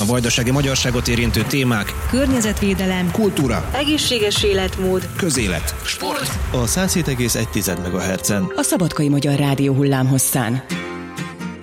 A vajdasági magyarságot érintő témák: környezetvédelem, kultúra, egészséges életmód, közélet, sport. A 107,1 MHz-en. A Szabadkai Magyar Rádió hullámhosszán.